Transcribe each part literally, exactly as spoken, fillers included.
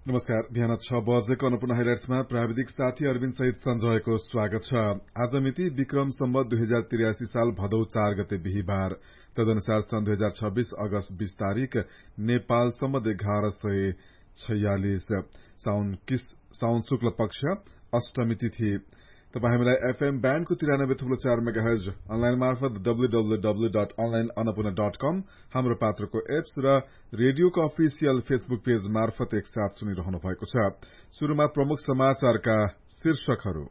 नमस्कार। बिहान छ बजेको अन्नपूर्ण हाइलाइट्समा प्राविधिक साथी अरविन्द सहित सञ्जयको स्वागत छ। आज मिति विक्रम सम्वत दुई हजार त्रियासी साल भदौ चार गते बिहिबार, तदनुसार सन् दुई हजार छब्बीस अगस्त बीस तारीक नेपाल सम्वत एघार सय छयालिस साउन किस साउन शुक्ल पक्ष अष्टमी तिथि। तपाई हामीलाई एफएम ब्यान्डको तिरानब्बे थुप्रो चार मेगाहर्ज, अनलाइन मार्फत W W W dot online Annapurna dot कम, हाम्रो पात्रको एप्स र रेडियोको अफिसियल फेसबुक पेज मार्फत एकसाथ सुनिरहनु भएको छ। शुरूमा प्रमुख समाचारका शीर्षकहरू।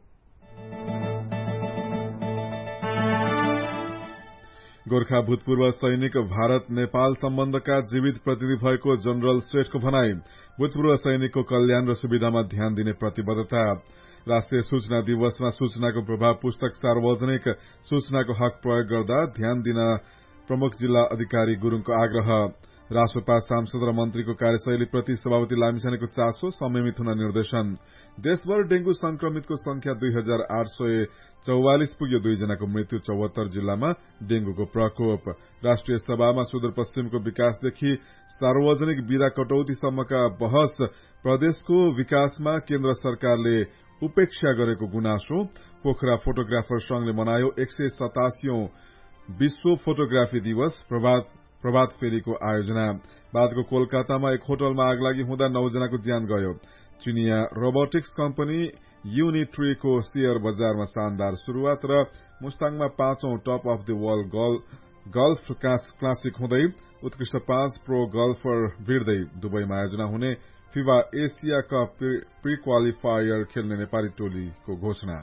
गोर्खा भूतपूर्व सैनिक भारत नेपाल सम्बन्धका जीवित प्रतिनिधि भएको जनरल श्रेष्ठको भनाई। भूतपूर्व सैनिकको कल्याण र सुविधामा ध्यान दिने प्रतिबद्धता। राष्ट्रिय सूचना दिवसमा सूचनाको प्रभाव पुस्तक सार्वजनिक सूचनाको हक प्रयोग गर्दा ध्यान दिन प्रमुख जिल्ला अधिकारी गुरूङको आग्रह। राष्ट्रपा सांसद र मन्त्रीको कार्यशैलीप्रति सभापति लामिछानेको चासो संयमित हुन निर्देशन। देशभर डेंगू संक्रमितको संख्या दुई हजार आठ सय चौवालिस पुग्यो। दुईजनाको मृत्यु। चौहत्तर जिल्लामा डेंगूको प्रकोप। राष्ट्रिय सभामा सुदूरपश्चिमको विकासदेखि सार्वजनिक विदा कटौतीसम्मका बहस। प्रदेशको विकासमा केन्द्र सरकारले उपेक्षा गरेको गुनासो। पोखरा फोटोग्राफर संघले मनायो एक सय सतासीऔं विश्व फोटोग्राफी दिवस। प्रभात प्रभात फेरीको आयोजना। बादको कोलकातामा एक होटलमा आगलागी हुँदा नौजनाको ज्यान गयो। चिनिया रोबोटिक्स कम्पनी युनिट्रीको शेयर बजारमा शानदार शुरूआत र मुस्ताङमा पाँचौं top of the world golf classic हुँदै उत्कृष्ट पाँच प्रो गल्फर भिड्दै दुबईमा आयोजना हुने FIFA Asia cup pre qualifier खेल्ने नेपाली टोलीको घोषणा।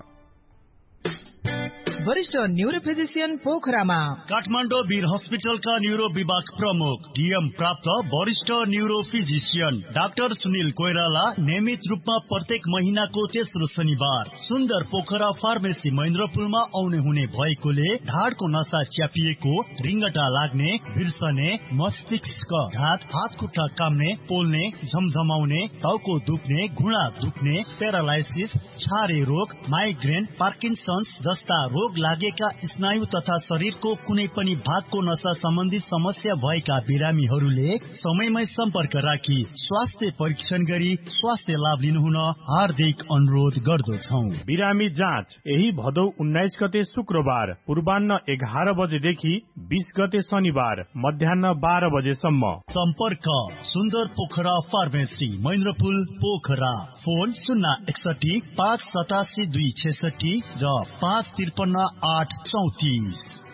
वरिष्ठ न्यूरो फिजिशियन पोखरामा काठमाडौँ वीर हस्पिटलका न्यूरो विभाग प्रमुख डीएम प्राप्त वरिष्ठ neuro physician doctor Sunil Koirala नियमित रूपमा प्रत्येक महिनाको तेस्रो शनिबार सुन्दर पोखरा फार्मेसी महेन्द्रपुलमा आउने हुने भएकोले ढाडको नसा च्यापिएको, रिङ्गटा लाग्ने, भिर्सने, मस्तिष्क घात, हात खुट्टा काम्ने, पोल्ने, झमझमाउने, टाउको दुख्ने, घुँडा दुख्ने, प्यारालाइसिस, छारे रोग, माइग्रेन, पार्किन्सन्स जस्ता रोग लागेका स्नायु तथा शरीरको कुनै पनि भागको नसा सम्बन्धी समस्या भएका बिरामीहरूले समयमै सम्पर्क राखी स्वास्थ्य परीक्षण गरी स्वास्थ्य लाभ लिनुहुन हार्दिक अनुरोध गर्दछौ। बिरामी जाँच यही भदौ उन्नाइस गते शुक्रबार पूर्वान्न एघार बजेदेखि बीस गते शनिबार मध्याह बाह्र बजेसम्म। सम्पर्क सुन्दर पोखरा फार्मेसी महेन्द्रपुल पोखरा। फोन शून्य एकसठी पाँच सतासी दुई छेसठी र पाँच त्रिपन्न आठ चौतिस।